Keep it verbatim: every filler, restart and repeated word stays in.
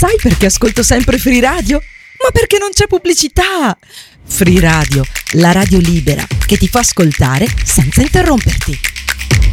Sai perché ascolto sempre Free Radio? Ma perché non c'è pubblicità! Free Radio, la radio libera che ti fa ascoltare senza interromperti.